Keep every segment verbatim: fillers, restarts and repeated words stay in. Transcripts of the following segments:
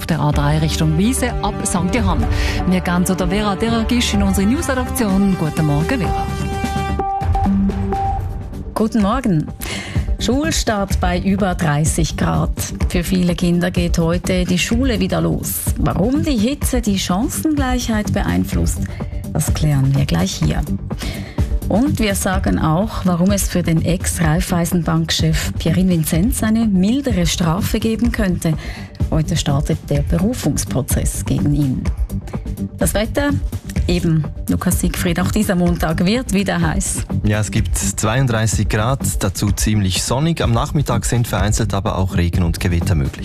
der A drei Richtung Wiese ab Sankt Johann. Wir gehen zu der Vera Deragisch in unsere Newsredaktion. Guten Morgen, Vera. Guten Morgen. Schulstart bei über dreißig Grad. Für viele Kinder geht heute die Schule wieder los. Warum die Hitze die Chancengleichheit beeinflusst, das klären wir gleich hier. Und wir sagen auch, warum es für den Ex-Raiffeisenbank-Chef Pierin Vinzenz eine mildere Strafe geben könnte. Heute startet der Berufungsprozess gegen ihn. Das Wetter? Eben, Lukas Siegfried, auch dieser Montag wird wieder heiß. Ja, es gibt zweiunddreißig Grad, dazu ziemlich sonnig. Am Nachmittag sind vereinzelt aber auch Regen und Gewitter möglich.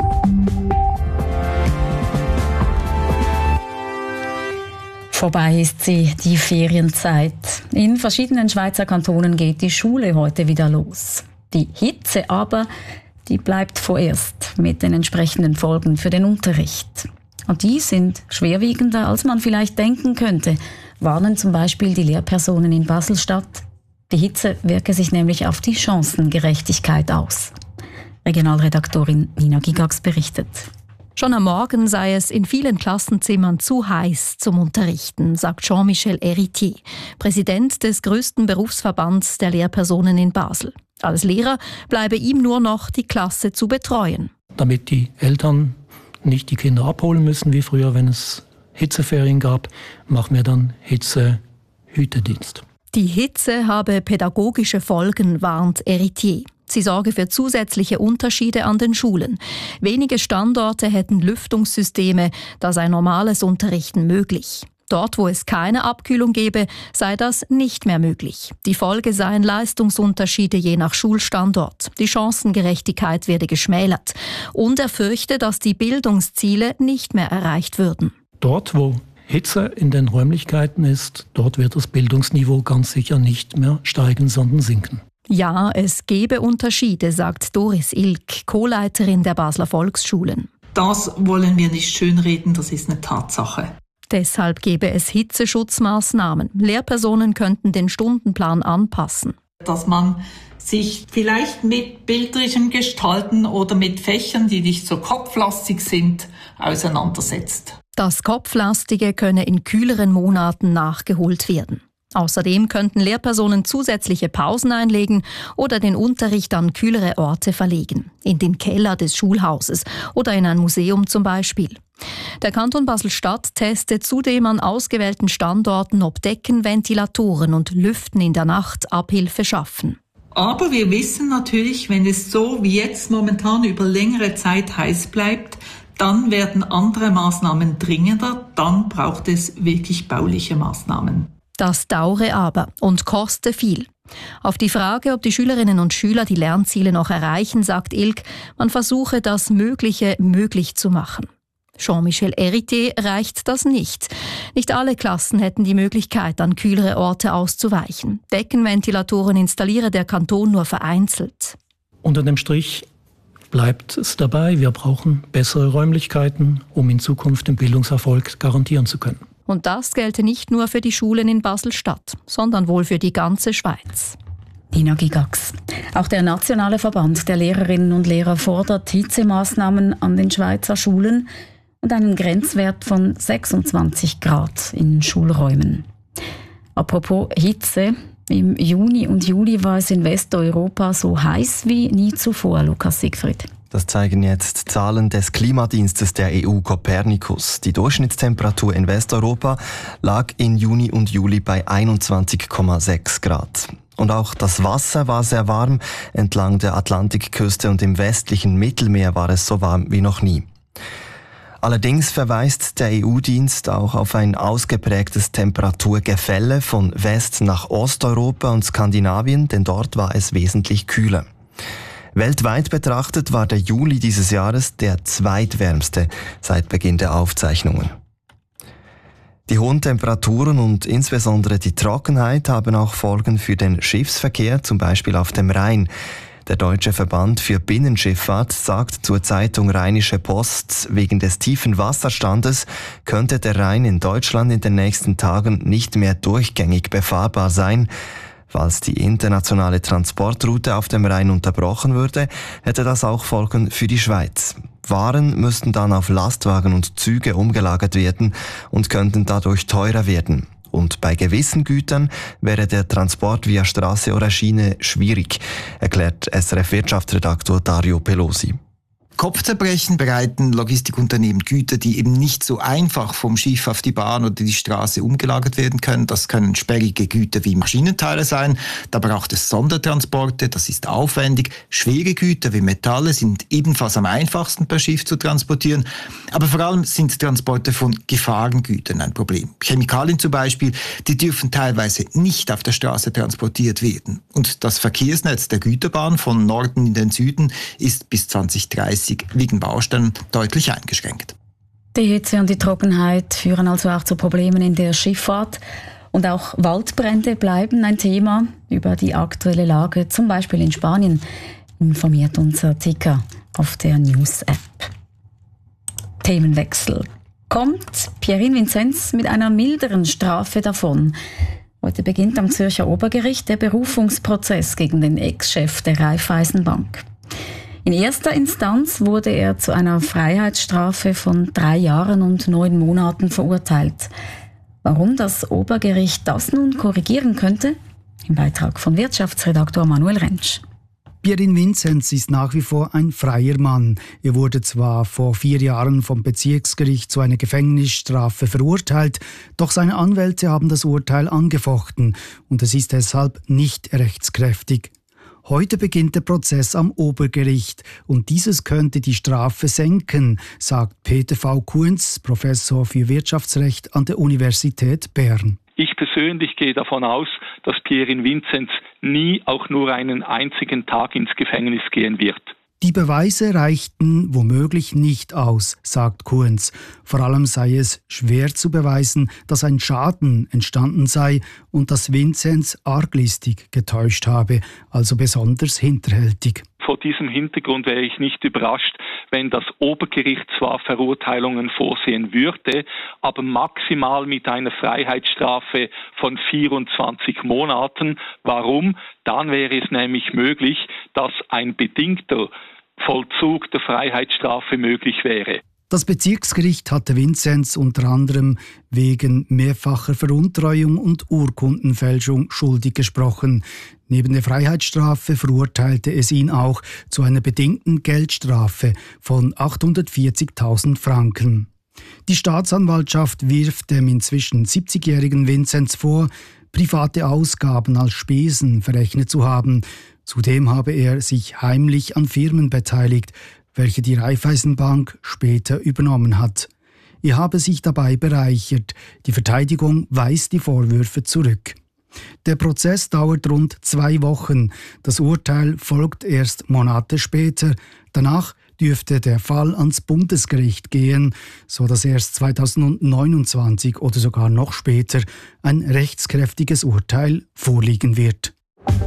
Vorbei ist sie, die Ferienzeit. In verschiedenen Schweizer Kantonen geht die Schule heute wieder los. Die Hitze aber, die bleibt vorerst mit den entsprechenden Folgen für den Unterricht. Und die sind schwerwiegender, als man vielleicht denken könnte, warnen zum Beispiel die Lehrpersonen in Basel-Stadt. Die Hitze wirke sich nämlich auf die Chancengerechtigkeit aus. Regionalredaktorin Nina Gigax berichtet. Schon am Morgen sei es in vielen Klassenzimmern zu heiß zum Unterrichten, sagt Jean-Michel Héritier, Präsident des grössten Berufsverbands der Lehrpersonen in Basel. Als Lehrer bleibe ihm nur noch die Klasse zu betreuen. Damit die Eltern nicht die Kinder abholen müssen, wie früher, wenn es Hitzeferien gab, machen wir dann Hitzehütedienst. Die Hitze habe pädagogische Folgen, warnt Héritier. Sie sorge für zusätzliche Unterschiede an den Schulen. Wenige Standorte hätten Lüftungssysteme, da sei normales Unterrichten möglich. Dort, wo es keine Abkühlung gäbe, sei das nicht mehr möglich. Die Folge seien Leistungsunterschiede je nach Schulstandort. Die Chancengerechtigkeit werde geschmälert. Und er fürchte, dass die Bildungsziele nicht mehr erreicht würden. Dort, wo Hitze in den Räumlichkeiten ist, dort wird das Bildungsniveau ganz sicher nicht mehr steigen, sondern sinken. Ja, es gebe Unterschiede, sagt Doris Ilk, Co-Leiterin der Basler Volksschulen. Das wollen wir nicht schönreden, das ist eine Tatsache. Deshalb gebe es Hitzeschutzmaßnahmen. Lehrpersonen könnten den Stundenplan anpassen. Dass man sich vielleicht mit bilderischem Gestalten oder mit Fächern, die nicht so kopflastig sind, auseinandersetzt. Das Kopflastige könne in kühleren Monaten nachgeholt werden. Außerdem könnten Lehrpersonen zusätzliche Pausen einlegen oder den Unterricht an kühlere Orte verlegen, in den Keller des Schulhauses oder in ein Museum zum Beispiel. Der Kanton Basel-Stadt testet zudem an ausgewählten Standorten, ob Decken, Ventilatoren und Lüften in der Nacht Abhilfe schaffen. Aber wir wissen natürlich, wenn es so wie jetzt momentan über längere Zeit heiß bleibt, dann werden andere Maßnahmen dringender, dann braucht es wirklich bauliche Maßnahmen. Das dauere aber und koste viel. Auf die Frage, ob die Schülerinnen und Schüler die Lernziele noch erreichen, sagt Ilk, man versuche das Mögliche möglich zu machen. Jean-Michel Héritier reicht das nicht. Nicht alle Klassen hätten die Möglichkeit, an kühlere Orte auszuweichen. Deckenventilatoren installiere der Kanton nur vereinzelt. Unter dem Strich bleibt es dabei, wir brauchen bessere Räumlichkeiten, um in Zukunft den Bildungserfolg garantieren zu können. Und das gelte nicht nur für die Schulen in Basel-Stadt, sondern wohl für die ganze Schweiz. Nina Gigax. Auch der Nationale Verband der Lehrerinnen und Lehrer fordert Hitzemaßnahmen an den Schweizer Schulen und einen Grenzwert von sechsundzwanzig Grad in Schulräumen. Apropos Hitze, im Juni und Juli war es in Westeuropa so heiß wie nie zuvor, Lukas Siegfried. Das zeigen jetzt Zahlen des Klimadienstes der E U Copernicus. Die Durchschnittstemperatur in Westeuropa lag in Juni und Juli bei einundzwanzig Komma sechs Grad. Und auch das Wasser war sehr warm. Entlang der Atlantikküste und im westlichen Mittelmeer war es so warm wie noch nie. Allerdings verweist der E U-Dienst auch auf ein ausgeprägtes Temperaturgefälle von West- nach Osteuropa und Skandinavien, denn dort war es wesentlich kühler. Weltweit betrachtet war der Juli dieses Jahres der zweitwärmste seit Beginn der Aufzeichnungen. Die hohen Temperaturen und insbesondere die Trockenheit haben auch Folgen für den Schiffsverkehr, zum Beispiel auf dem Rhein. Der Deutsche Verband für Binnenschifffahrt sagt zur Zeitung Rheinische Post, wegen des tiefen Wasserstandes könnte der Rhein in Deutschland in den nächsten Tagen nicht mehr durchgängig befahrbar sein. Falls die internationale Transportroute auf dem Rhein unterbrochen würde, hätte das auch Folgen für die Schweiz. Waren müssten dann auf Lastwagen und Züge umgelagert werden und könnten dadurch teurer werden. Und bei gewissen Gütern wäre der Transport via Straße oder Schiene schwierig, erklärt S R F-Wirtschaftsredaktor Dario Pelosi. Kopfzerbrechen bereiten Logistikunternehmen Güter, die eben nicht so einfach vom Schiff auf die Bahn oder die Straße umgelagert werden können. Das können sperrige Güter wie Maschinenteile sein. Da braucht es Sondertransporte, das ist aufwendig. Schwere Güter wie Metalle sind ebenfalls am einfachsten per Schiff zu transportieren. Aber vor allem sind Transporte von Gefahrengütern ein Problem. Chemikalien zum Beispiel, die dürfen teilweise nicht auf der Straße transportiert werden. Und das Verkehrsnetz der Güterbahn von Norden in den Süden ist bis zwanzig dreißig wegen Baustellen deutlich eingeschränkt. Die Hitze und die Trockenheit führen also auch zu Problemen in der Schifffahrt. Und auch Waldbrände bleiben ein Thema. Über die aktuelle Lage, zum Beispiel in Spanien, informiert unser Ticker auf der News-App. Themenwechsel. Kommt Pierin Vinzenz mit einer milderen Strafe davon? Heute beginnt am Zürcher Obergericht der Berufungsprozess gegen den Ex-Chef der Raiffeisenbank. In erster Instanz wurde er zu einer Freiheitsstrafe von drei Jahren und neun Monaten verurteilt. Warum das Obergericht das nun korrigieren könnte? Im Beitrag von Wirtschaftsredaktor Manuel Rentsch. Pierin Vinzenz ist nach wie vor ein freier Mann. Er wurde zwar vor vier Jahren vom Bezirksgericht zu einer Gefängnisstrafe verurteilt, doch seine Anwälte haben das Urteil angefochten und es ist deshalb nicht rechtskräftig. Heute beginnt der Prozess am Obergericht und dieses könnte die Strafe senken, sagt Peter V. Kunz, Professor für Wirtschaftsrecht an der Universität Bern. Ich persönlich gehe davon aus, dass Pierin Vinzenz nie auch nur einen einzigen Tag ins Gefängnis gehen wird. Die Beweise reichten womöglich nicht aus, sagt Kunz. Vor allem sei es schwer zu beweisen, dass ein Schaden entstanden sei und dass Vinzenz arglistig getäuscht habe, also besonders hinterhältig. Vor diesem Hintergrund wäre ich nicht überrascht, wenn das Obergericht zwar Verurteilungen vorsehen würde, aber maximal mit einer Freiheitsstrafe von vierundzwanzig Monaten. Warum? Dann wäre es nämlich möglich, dass ein bedingter Vollzug der Freiheitsstrafe möglich wäre. Das Bezirksgericht hatte Vinzenz unter anderem wegen mehrfacher Veruntreuung und Urkundenfälschung schuldig gesprochen. Neben der Freiheitsstrafe verurteilte es ihn auch zu einer bedingten Geldstrafe von achthundertvierzigtausend Franken. Die Staatsanwaltschaft wirft dem inzwischen siebzigjährigen Vinzenz vor, private Ausgaben als Spesen verrechnet zu haben. Zudem habe er sich heimlich an Firmen beteiligt, welche die Raiffeisenbank später übernommen hat. Er habe sich dabei bereichert. Die Verteidigung weist die Vorwürfe zurück. Der Prozess dauert rund zwei Wochen. Das Urteil folgt erst Monate später. Danach dürfte der Fall ans Bundesgericht gehen, sodass erst zweitausendneunundzwanzig oder sogar noch später ein rechtskräftiges Urteil vorliegen wird.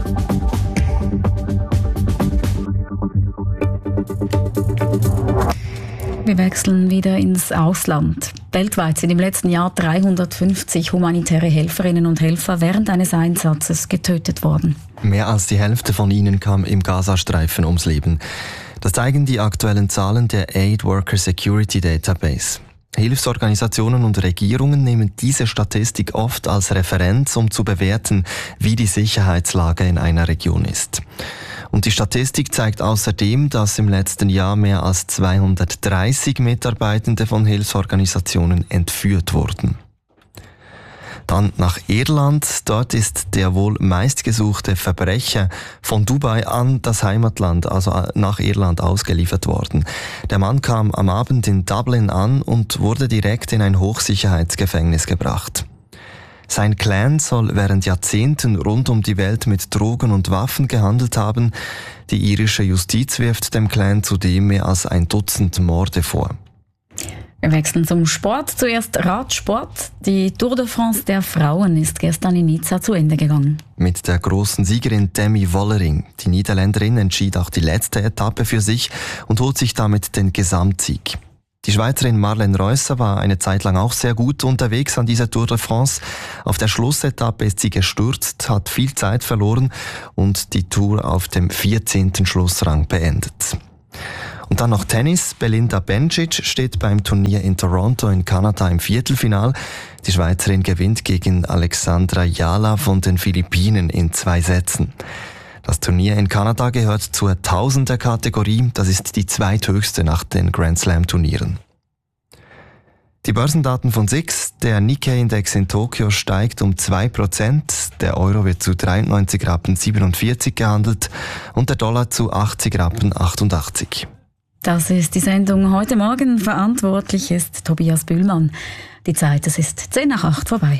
Wir wechseln wieder ins Ausland. Weltweit sind im letzten Jahr dreihundertfünfzig humanitäre Helferinnen und Helfer während eines Einsatzes getötet worden. Mehr als die Hälfte von ihnen kam im Gazastreifen ums Leben. Das zeigen die aktuellen Zahlen der Aid Worker Security Database. Hilfsorganisationen und Regierungen nehmen diese Statistik oft als Referenz, um zu bewerten, wie die Sicherheitslage in einer Region ist. Und die Statistik zeigt außerdem, dass im letzten Jahr mehr als zweihundertdreißig Mitarbeitende von Hilfsorganisationen entführt wurden. Dann nach Irland. Dort ist der wohl meistgesuchte Verbrecher von Dubai an das Heimatland, also nach Irland, ausgeliefert worden. Der Mann kam am Abend in Dublin an und wurde direkt in ein Hochsicherheitsgefängnis gebracht. Sein Clan soll während Jahrzehnten rund um die Welt mit Drogen und Waffen gehandelt haben. Die irische Justiz wirft dem Clan zudem mehr als ein Dutzend Morde vor. Wir wechseln zum Sport. Zuerst Radsport. Die Tour de France der Frauen ist gestern in Nizza zu Ende gegangen. Mit der großen Siegerin Demi Vollering. Die Niederländerin entschied auch die letzte Etappe für sich und holt sich damit den Gesamtsieg. Die Schweizerin Marlene Reusser war eine Zeit lang auch sehr gut unterwegs an dieser Tour de France. Auf der Schlussetappe ist sie gestürzt, hat viel Zeit verloren und die Tour auf dem vierzehnten Schlussrang beendet. Und dann noch Tennis. Belinda Bencic steht beim Turnier in Toronto in Kanada im Viertelfinal. Die Schweizerin gewinnt gegen Alexandra Jala von den Philippinen in zwei Sätzen. Das Turnier in Kanada gehört zur Tausender-Kategorie. Das ist die zweithöchste nach den Grand Slam-Turnieren. Die Börsendaten von S I X. Der Nikkei-Index in Tokio steigt um zwei Prozent. Der Euro wird zu dreiundneunzig Rappen siebenundvierzig gehandelt und der Dollar zu achtzig Rappen achtundachtzig. Das ist die Sendung heute Morgen. Verantwortlich ist Tobias Bühlmann. Die Zeit, es ist zehn nach acht vorbei.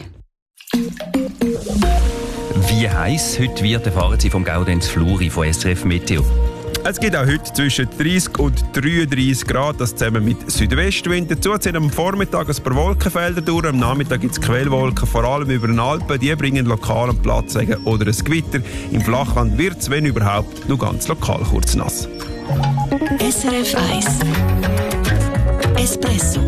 Wie heiß heute wird, erfahren Sie vom Gaudenz Fluri von S R F Meteo. Es gibt auch heute zwischen dreißig und dreiunddreißig Grad, das zusammen mit Südwestwind. Dazu ziehen am Vormittag ein paar Wolkenfelder durch, am Nachmittag gibt es Quellwolken, vor allem über den Alpen. Die bringen lokal einen Platzregen oder ein Gewitter. Im Flachland wird es, wenn überhaupt, nur ganz lokal kurz nass. S R F eins Espresso.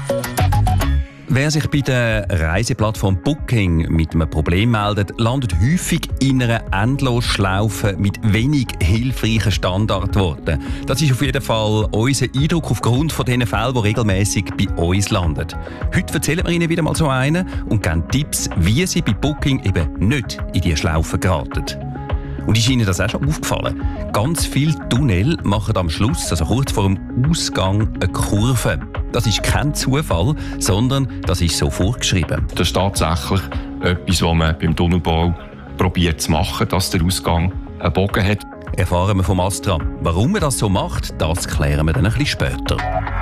Wer sich bei der Reiseplattform Booking mit einem Problem meldet, landet häufig in einer Endlosschlaufe mit wenig hilfreichen Standardworten. Das ist auf jeden Fall unser Eindruck aufgrund von diesen Fällen, die regelmäßig bei uns landen. Heute erzählen wir Ihnen wieder mal so einen und geben Tipps, wie Sie bei Booking eben nicht in diese Schlaufe geraten. Und ist Ihnen das auch schon aufgefallen? Ganz viele Tunnel machen am Schluss, also kurz vor dem Ausgang, eine Kurve. Das ist kein Zufall, sondern das ist so vorgeschrieben. Das ist tatsächlich etwas, was man beim Tunnelbau probiert zu machen, dass der Ausgang einen Bogen hat. Erfahren wir vom Astra. Warum man das so macht, das klären wir dann ein bisschen später.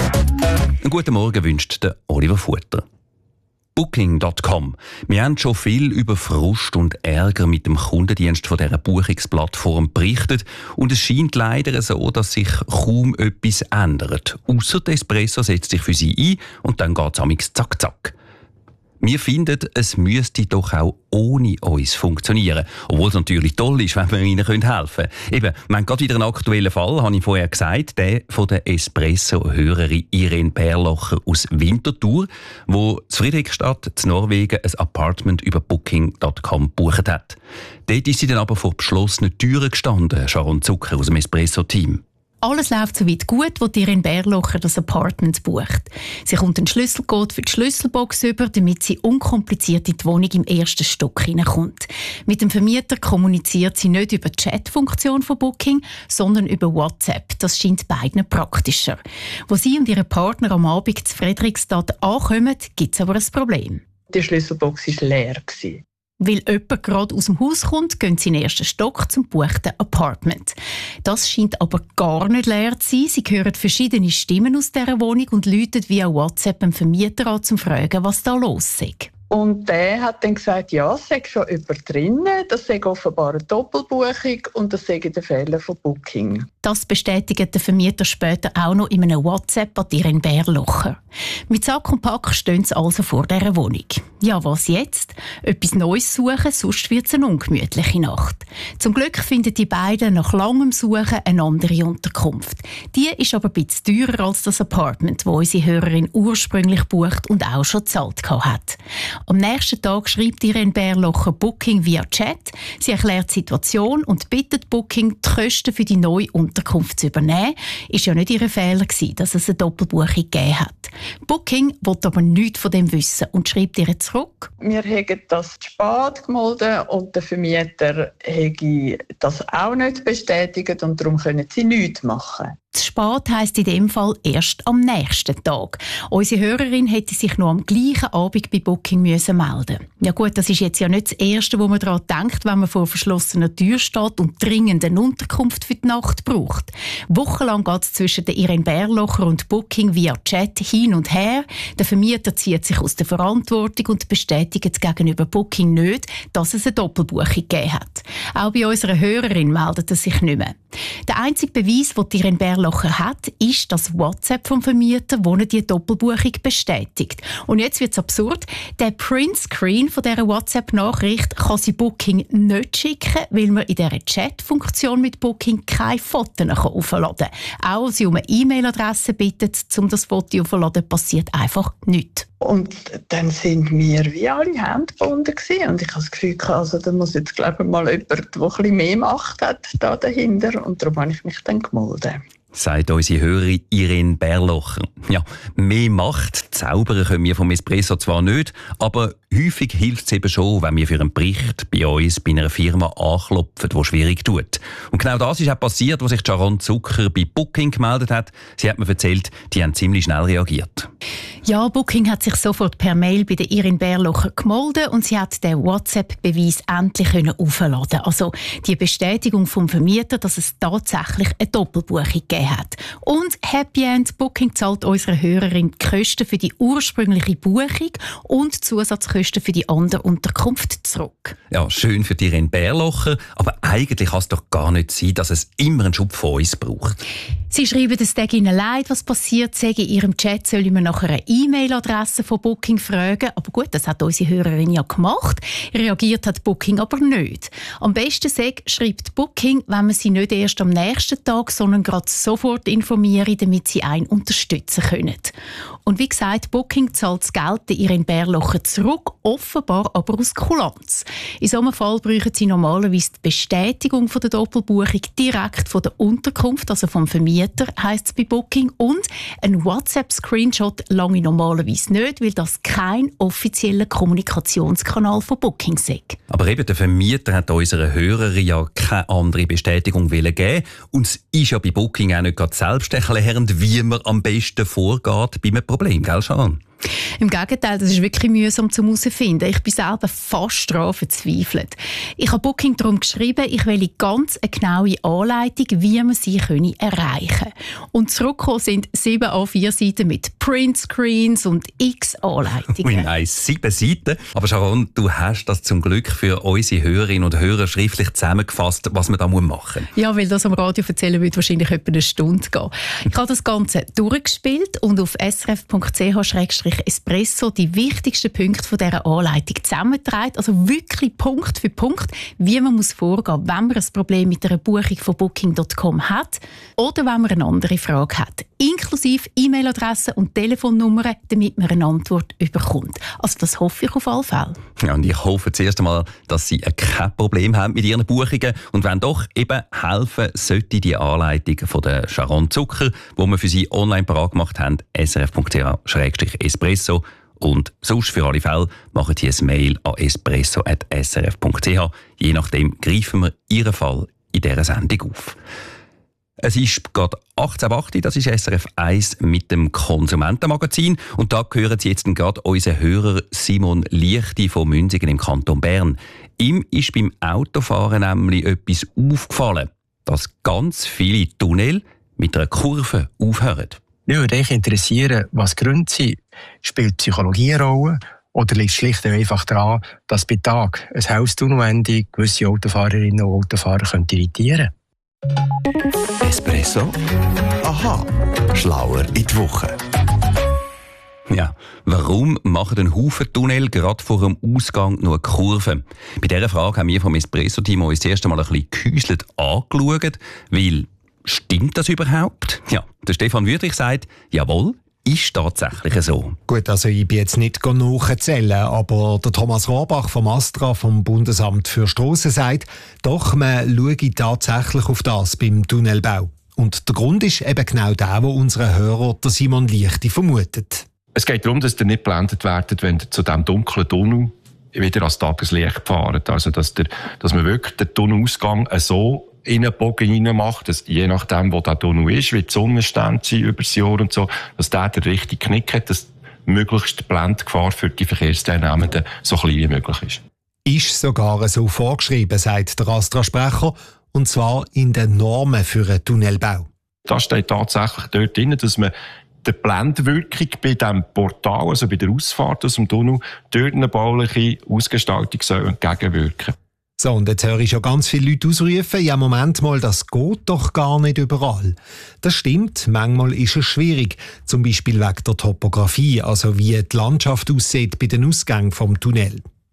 Einen guten Morgen wünscht der Oliver Futter. Booking Punkt com. Wir haben schon viel über Frust und Ärger mit dem Kundendienst von dieser Buchungsplattform berichtet und es scheint leider so, dass sich kaum etwas ändert. Ausser der Espresso setzt sich für sie ein und dann geht es zack zack. Wir finden, es müsste doch auch ohne uns funktionieren. Obwohl es natürlich toll ist, wenn wir ihnen helfen können. Eben, wir haben gerade wieder einen aktuellen Fall, habe ich vorher gesagt, der von der Espresso-Hörerin Irene Bärlocher aus Winterthur, die in Friedrichstadt, in Norwegen, ein Apartment über Booking Punkt com gebucht hat. Dort ist sie dann aber vor geschlossenen Türen gestanden, Sharon Zucker aus dem Espresso-Team. Alles läuft soweit gut, wo Irene Bärlocher das Apartment bucht. Sie kommt einen Schlüsselcode für die Schlüsselbox über, damit sie unkompliziert in die Wohnung im ersten Stock hineinkommt. Mit dem Vermieter kommuniziert sie nicht über die Chat-Funktion von Booking, sondern über WhatsApp. Das scheint beiden praktischer. Wo sie und ihre Partner am Abend zu Friedrichstadt ankommen, gibt es aber ein Problem. Die Schlüsselbox war leer. Weil jemand gerade aus dem Haus kommt, gehen sie in den ersten Stock zum gebuchten Apartment. Das scheint aber gar nicht leer zu sein. Sie hören verschiedene Stimmen aus dieser Wohnung und läuten via WhatsApp dem Vermieter an, um zu fragen, was da los ist. Und der hat dann gesagt, ja, es sei schon jemand drinnen, das sei offenbar eine Doppelbuchung und das sei der Fehler von Booking. Das bestätigt der Vermieter später auch noch in einem WhatsApp an Irene Bärlocher. Mit Sack und Pack stehen sie also vor dieser Wohnung. Ja, was jetzt? Etwas Neues suchen, sonst wird es eine ungemütliche Nacht. Zum Glück finden die beiden nach langem Suchen eine andere Unterkunft. Die ist aber ein bisschen teurer als das Apartment, das unsere Hörerin ursprünglich bucht und auch schon gezahlt hat. Am nächsten Tag schreibt Irene Bärlocher Booking via Chat. Sie erklärt die Situation und bittet Booking, die Kosten für die neue Unterkunft zu übernehmen. Ist ja nicht ihr Fehler gewesen, dass es eine Doppelbuchung gegeben hat. Booking will aber nichts von dem wissen und schreibt ihr zurück. Wir haben das zu spät gemeldet und der Vermieter hat das auch nicht bestätigt und darum können sie nichts machen. Zu spät heisst in dem Fall erst am nächsten Tag. Unsere Hörerin hätte sich noch am gleichen Abend bei Booking müssen melden. Ja gut, das ist jetzt ja nicht das Erste, wo man daran denkt, wenn man vor verschlossener Tür steht und dringend eine Unterkunft für die Nacht braucht. Wochenlang geht es zwischen der Irene Bärlocher und Booking via Chat hin und her. Der Vermieter zieht sich aus der Verantwortung und bestätigt gegenüber Booking nicht, dass es eine Doppelbuchung gegeben hat. Auch bei unserer Hörerin meldet er sich nicht mehr. Der einzige Beweis, den Irene Bärlocher hat, ist das WhatsApp vom Vermieter, wo er die Doppelbuchung bestätigt. Und jetzt wird es absurd. Der Printscreen von dieser WhatsApp-Nachricht kann sie Booking nicht schicken, weil man in dieser Chat-Funktion mit Booking keine Fotos aufladen kann. Auch wenn sie um eine E-Mail-Adresse bittet, um das Foto aufzuladen, passiert einfach nichts. Und dann sind wir wie alle Hände gebunden gewesen. Und ich habe das Gefühl, also, da muss jetzt glaube ich mal jemand, der ein bisschen mehr Macht hat, da dahinter. Und darum habe ich mich dann gemeldet. Sagt unsere Hörerin Irene Berlocher. Ja, mehr Macht zaubern können wir vom Espresso zwar nicht, aber häufig hilft es eben schon, wenn wir für einen Bericht bei uns, bei einer Firma anklopfen, die schwierig tut. Und genau das ist auch passiert, als sich Sharon Zucker bei Booking gemeldet hat. Sie hat mir erzählt, die haben ziemlich schnell reagiert. Ja, Booking hat sich sofort per Mail bei der Irene Berlocher gemeldet und sie hat den WhatsApp-Beweis endlich aufladen. Also die Bestätigung vom Vermieter, dass es tatsächlich eine Doppelbuchung gegeben hat. Und Happy End Booking zahlt unserer Hörerin die Kosten für die ursprüngliche Buchung und Zusatzkosten für die andere Unterkunft zurück. Ja, schön für die Irene Berlocher, aber eigentlich kann es doch gar nicht sein, dass es immer einen Schub von uns braucht. Sie schreiben, es tut ihnen leid, was passiert sei. In ihrem Chat soll man nach einer E-Mail-Adresse von Booking fragen. Aber gut, das hat unsere Hörerin ja gemacht. Reagiert hat Booking aber nicht. Am besten sei, schreibt Booking, wenn man sie nicht erst am nächsten Tag, sondern gerade sofort informieren, damit sie einen unterstützen können. Und wie gesagt, Booking zahlt das Geld der Irene Berlocher zurück, offenbar aber aus Kulanz. In so einem Fall brauchen sie normalerweise die Bestätigung von der Doppelbuchung direkt von der Unterkunft, also vom Vermieter, heisst es bei Booking. Und ein WhatsApp-Screenshot lange normalerweise nicht, weil das kein offizieller Kommunikationskanal von Booking ist. Aber eben der Vermieter hat unserer Hörerin ja keine andere Bestätigung geben. Und es ist ja bei Booking auch nicht gerade selbsterklärend, wie man am besten vorgeht bei einem Problem, gell, Sharon? Im Gegenteil, das ist wirklich mühsam zum herausfinden. Ich bin selber fast daran verzweifelt. Ich habe Booking darum geschrieben, ich will ganz eine genaue Anleitung, wie man sie erreichen können. Und zurückgekommen sind sieben A vier Seiten mit Printscreens und x Anleitungen. Ui, nein, sieben Seiten. Aber Sharon, du hast das zum Glück für unsere Hörerinnen und Hörer schriftlich zusammengefasst, was man da machen muss. Ja, weil das am Radio erzählen würde wahrscheinlich etwa eine Stunde gehen. Ich habe das Ganze durchgespielt und auf s r f punkt c h slash espresso die wichtigsten Punkte von dieser Anleitung zusammentragen. Also wirklich Punkt für Punkt, wie man muss vorgehen muss, wenn man ein Problem mit einer Buchung von booking punkt com hat oder wenn man eine andere Frage hat. Inklusive E-Mail-Adresse und Telefonnummern, damit man eine Antwort bekommt. Also das hoffe ich auf alle Fälle. Ja, und ich hoffe zuerst einmal, dass Sie kein Problem haben mit Ihren Buchungen. Und wenn doch, eben helfen sollte die Anleitung von der Sharon Zucker, die wir für Sie online parat gemacht haben, s r f punkt c h slash espresso. Und sonst für alle Fälle machen Sie ein Mail an espresso at s r f punkt c h. Je nachdem greifen wir Ihren Fall in dieser Sendung auf. Es ist gerade achtzehn Uhr acht, das ist S R F eins mit dem Konsumentenmagazin. Und da hören Sie jetzt gerade unseren Hörer Simon Lichti von Münzigen im Kanton Bern. Ihm ist beim Autofahren nämlich etwas aufgefallen, dass ganz viele Tunnel mit einer Kurve aufhören. Mich würde mich interessieren, was Gründe sind. Spielt Psychologie eine Rolle? Oder liegt es schlicht und einfach daran, dass bei Tag ein Haustunnelende gewisse Autofahrerinnen und Autofahrer irritieren können? Espresso? Aha, schlauer in die Woche. Ja, warum machen ein Haufen Tunnel gerade vor dem Ausgang noch eine Kurve? Bei dieser Frage haben wir vom Espresso-Team uns das erste Mal ein bisschen gehäuselt angeschaut, weil stimmt das überhaupt? Ja, der Stefan Wüthrich sagt, jawohl, ist tatsächlich so. Gut, also ich bin jetzt nicht nachzählen, aber der Thomas Rohrbach vom Astra, vom Bundesamt für Strassen, sagt, doch, man schaue tatsächlich auf das beim Tunnelbau. Und der Grund ist eben genau der, den unser Hörer, der Simon Lichti, vermutet. Es geht darum, dass ihr nicht geblendet werdet, wenn ihr zu diesem dunklen Tunnel wieder ans Tageslicht fahrt. Also, dass, der, dass man wirklich den Tunnelausgang so in einen Bogen hinein macht, dass je nachdem, wo der Tunnel ist, wie die Sonnenstände sind über das Jahr und so, dass der den richtigen Knick hat, dass möglichst die Blendgefahr für die Verkehrsteilnehmenden so klein wie möglich ist. Ist sogar so vorgeschrieben, sagt der Astra-Sprecher, und zwar in den Normen für einen Tunnelbau. Da steht tatsächlich dort drin, dass man der Blendwirkung bei diesem Portal, also bei der Ausfahrt aus dem Tunnel, dort eine bauliche Ausgestaltung soll entgegenwirken. So, und jetzt höre ich schon ganz viele Leute ausrufen, ja Moment mal, das geht doch gar nicht überall. Das stimmt, manchmal ist es schwierig, zum Beispiel wegen der Topografie, also wie die Landschaft aussieht bei den Ausgängen vom Tunnel.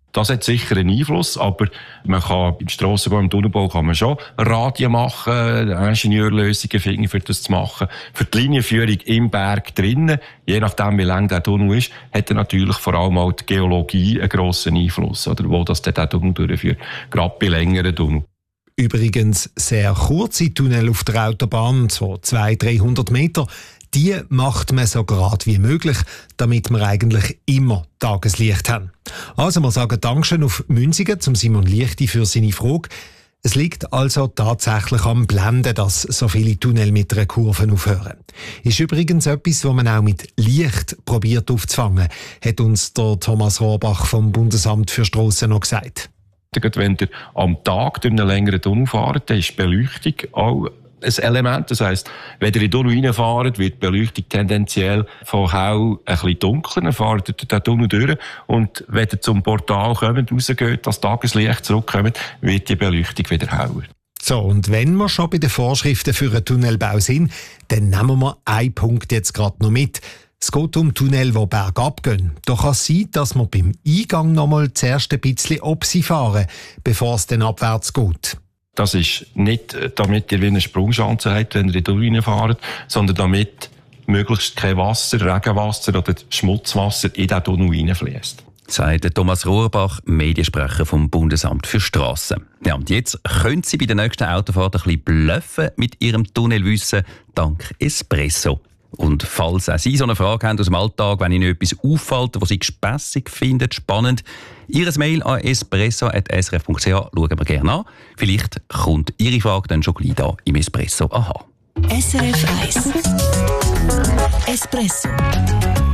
Das hat sicher einen Einfluss, aber man kann im Strassenbau, im Tunnelbau kann man schon Radien machen, Ingenieurlösungen finden, für das zu machen. Für die Linienführung im Berg drinnen, je nachdem wie lang der Tunnel ist, hat er natürlich vor allem auch die Geologie einen grossen Einfluss, oder wo das der Tunnel durchführt, gerade bei längeren Tunneln. Übrigens sehr kurze Tunnel auf der Autobahn, so zweihundert, dreihundert Meter, die macht man so gerade wie möglich, damit wir eigentlich immer Tageslicht haben. Also wir sagen Dankeschön auf Münzigen zum Simon Lichti für seine Frage. Es liegt also tatsächlich am Blenden, dass so viele Tunnel mit einer Kurve aufhören. Ist übrigens etwas, was man auch mit Licht probiert aufzufangen, hat uns der Thomas Rohrbach vom Bundesamt für Strassen noch gesagt. Wenn ihr am Tag durch einen längeren Tunnel fahrt, dann ist die Beleuchtung auch ein Element. Das heisst, wenn ihr in den Tunnel reinfahrt, wird die Beleuchtung tendenziell von hell ein bisschen dunkler. Dann fahrt ihr den Tunnel durch. Und wenn ihr zum Portal kommt, rausgeht, das Tageslicht zurückkommt, wird die Beleuchtung wieder heller. So, und wenn wir schon bei den Vorschriften für einen Tunnelbau sind, dann nehmen wir einen Punkt jetzt gerade noch mit. Es geht um Tunnel, die bergab gehen. Da kann es sein, dass wir beim Eingang noch mal zuerst ein bisschen Opsi fahren, bevor es dann abwärts geht. Das ist nicht, damit ihr wie eine Sprungschanze habt, wenn ihr in die Tunnel fahrt, sondern damit möglichst kein Wasser, Regenwasser oder Schmutzwasser in den Tunnel reinfließt. Sagt Thomas Rohrbach, Mediensprecher vom Bundesamt für Strassen. Ja, und jetzt können Sie bei der nächsten Autofahrt ein bisschen bluffen mit Ihrem Tunnelwissen dank Espresso. Und falls auch Sie so eine Frage haben aus dem Alltag, wenn Ihnen etwas auffällt, was Sie gespässig finden, spannend, Ihres Mail an espresso at s r f punkt c h schauen wir gerne an. Vielleicht kommt Ihre Frage dann schon gleich da im Espresso. Aha. S R F eins Espresso.